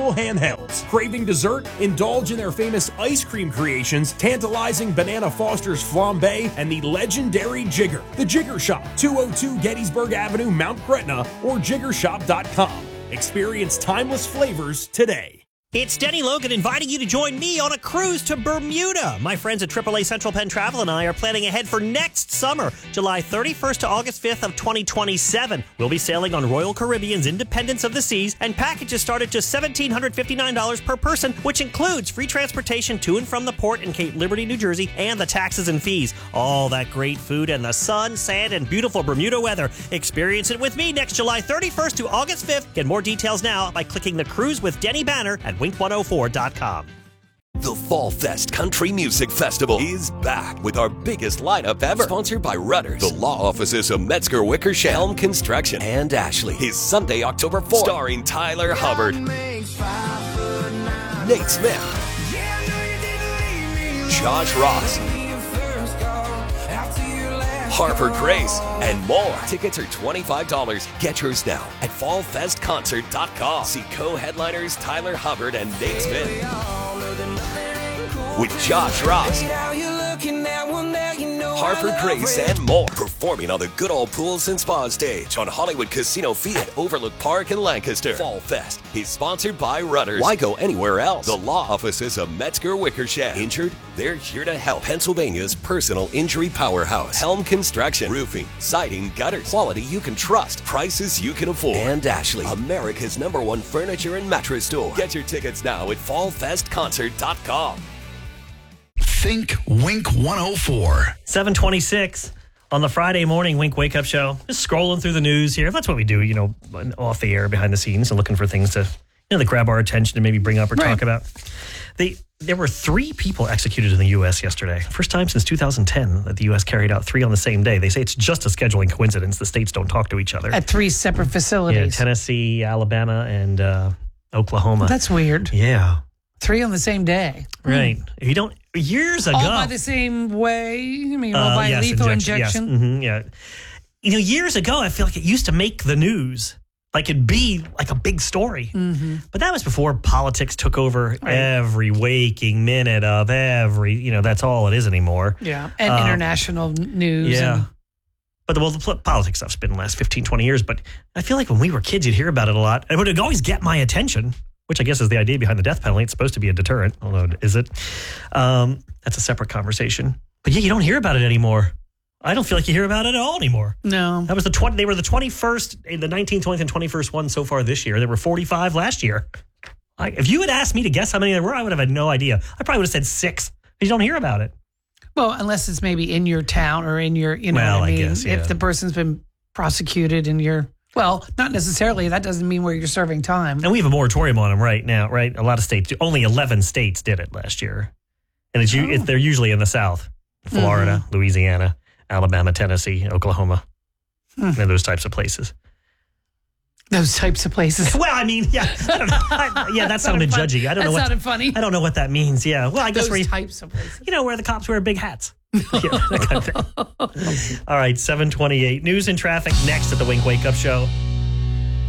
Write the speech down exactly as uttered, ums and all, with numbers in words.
portable handhelds. Craving dessert? Indulge in their famous ice cream creations, tantalizing Banana Foster's Flambe, and the legendary Jigger. The Jigger Shop, two oh two Gettysburg Avenue, Mount Gretna, or jigger shop dot com. Experience timeless flavors today. It's Denny Logan inviting you to join me on a cruise to Bermuda. My friends at triple A Central Penn Travel and I are planning ahead for next summer, July thirty-first to August fifth of twenty twenty-seven. We'll be sailing on Royal Caribbean's Independence of the Seas, and packages start at just one thousand seven hundred fifty-nine dollars per person, which includes free transportation to and from the port in Cape Liberty, New Jersey, and the taxes and fees. All that great food and the sun, sand, and beautiful Bermuda weather. Experience it with me next July thirty-first to August fifth. Get more details now by clicking the Cruise with Denny banner at wink one oh four dot com. The Fall Fest Country Music Festival is back with our biggest lineup ever. Sponsored by Rudders, the law offices of Metzger Wickersham, Helm Construction, and Ashley. Is Sunday, October fourth. Starring Tyler Hubbard, Nate Smith, Josh Ross, Harper Grace, and more. Tickets are twenty-five dollars. Get yours now at fall fest concert dot com. See co-headliners Tyler Hubbard and Nate Smith with Josh Ross, Harper Grace, and more. Performing on the Good Old Pools and Spa stage on Hollywood Casino Field, Overlook Park in Lancaster. Fall Fest is sponsored by Rudders. Why go anywhere else? The law offices of Metzger Wickersham. Injured? They're here to help. Pennsylvania's personal injury powerhouse. Helm Construction. Roofing, siding, gutters. Quality you can trust. Prices you can afford. And Ashley, America's number one furniture and mattress store. Get your tickets now at fall fest concert dot com. Think Wink one oh four. seven twenty-six on the Friday morning Wink Wake Up Show. Just scrolling through the news here. That's what we do, you know, off the air, behind the scenes, and looking for things to, you know, that grab our attention and maybe bring up or right. talk about. They, there were three people executed in the U S yesterday. First time since two thousand ten that the U S carried out three on the same day. They say it's just a scheduling coincidence. The states don't talk to each other. At three separate facilities. Yeah, Tennessee, Alabama, and uh, Oklahoma. That's weird. Yeah. Three on the same day. Right. Mm. If you don't, years ago. All by the same way? You mean all uh, by yes, lethal injection? injection? Yes. Mm-hmm, yeah. You know, years ago, I feel like it used to make the news. Like it'd be like a big story. Mm-hmm. But that was before politics took over right. every waking minute of every, you know, that's all it is anymore. Yeah. And um, international news. Yeah. And- But well, the politics stuff's been the last fifteen, twenty years. But I feel like when we were kids, you'd hear about it a lot. It would always get my attention, which I guess is the idea behind the death penalty. It's supposed to be a deterrent, although is it? Um, that's a separate conversation. But yeah, you don't hear about it anymore. I don't feel like you hear about it at all anymore. No. That was the twenty. They were the twenty-first, the nineteenth, twentieth, and twenty-first one so far this year. There were forty-five last year. I, if you had asked me to guess how many there were, I would have had no idea. I probably would have said six. You don't hear about it. Well, unless it's maybe in your town or in your, you know well, what I mean? I guess, yeah. If the person's been prosecuted in your, well, not necessarily. That doesn't mean where you're serving time. And we have a moratorium on them right now, right? A lot of states, only eleven states did it last year. And it's, oh. it, they're usually in the South. Florida, mm-hmm. Louisiana, Alabama, Tennessee, Oklahoma, hmm. and those types of places. Those types of places. Well, I mean, yeah, I don't know. I, yeah, that sounded judgy. I don't that know what sounded funny. I don't know what that means. Yeah, well, I guess those where you, types of places. You know, where the cops wear big hats. Yeah, that kind of thing. All right, seven twenty-eight. News and traffic next at the Wink Wake Up Show.